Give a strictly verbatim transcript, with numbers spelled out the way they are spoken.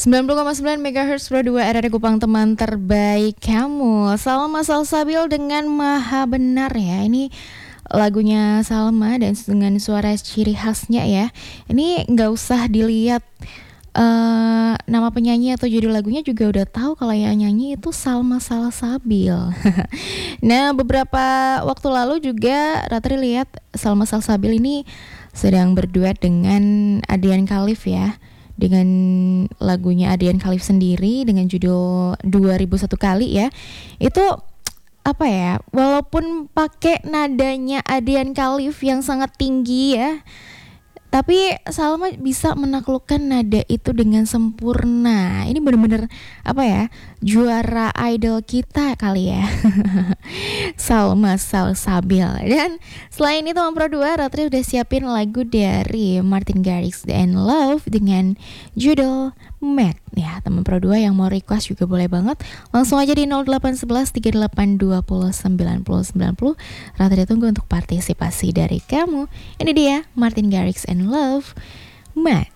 sembilan puluh koma sembilan megahertz Pro dua R R I Kupang, teman terbaik kamu. Salma Salsabil dengan Maha Benar ya. Ini lagunya Salma dan dengan suara ciri khasnya ya. Ini nggak usah dilihat uh, nama penyanyi atau judul lagunya juga udah tahu kalau yang nyanyi itu Salma Salsabil. Nah, beberapa waktu lalu juga Ratri lihat Salma Salsabil ini sedang berduet dengan Adrian Khalif ya, dengan lagunya Adrian Khalif sendiri dengan judul dua ribu satu kali ya. Itu apa ya, walaupun pakai nadanya Adrian Khalif yang sangat tinggi ya, tapi Salma bisa menaklukkan nada itu dengan sempurna. Ini benar-benar apa ya, juara idol kita kali ya. Salma Salsabil. Dan selain itu Pro dua, Ratri udah siapin lagu dari Martin Garrix and Love dengan judul Mad. Ya, teman Pro dua yang mau request juga boleh banget. Langsung aja di nol delapan satu satu tiga delapan dua nol sembilan nol sembilan nol. Ratri tunggu untuk partisipasi dari kamu. Ini dia Martin Garrix and Love, Mad.